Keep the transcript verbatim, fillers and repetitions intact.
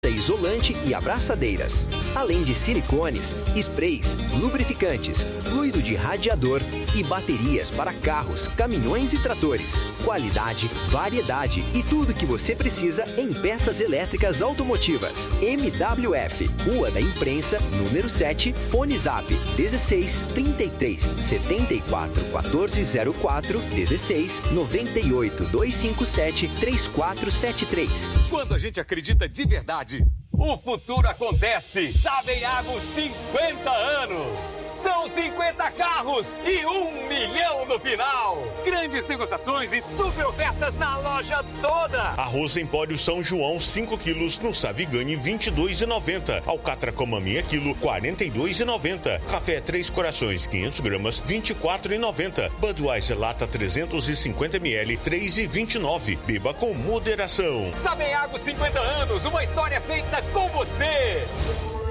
isolante e abraçadeiras, além de silicones, sprays, lubrificantes, fluido de radiador e baterias para carros, caminhões e tratores. Qualidade, variedade e tudo que você precisa em peças elétricas automotivas. M W F, Rua da Imprensa, número sete, Fone Zap dezesseis, trinta e três, setenta e quatro, quatorze zero quatro, dezesseis, noventa e oito, duzentos e cinquenta e sete, trinta e quatro setenta e três. Quando a gente acredita de verdade, o futuro acontece. Sabeago cinquenta anos. São cinquenta carros e um milhão no final. Grandes negociações e super ofertas na loja toda. Arroz Empório São João, cinco quilos no Savigani, vinte e dois reais e noventa centavos. Alcatra Comamia, quilo, quarenta e dois reais e noventa centavos. Café Três Corações, quinhentos gramas, vinte e quatro reais e noventa centavos. Budweiser Lata trezentos e cinquenta mililitros, três reais e vinte e nove centavos. Beba com moderação. Sabeago cinquenta anos, uma história feita com você.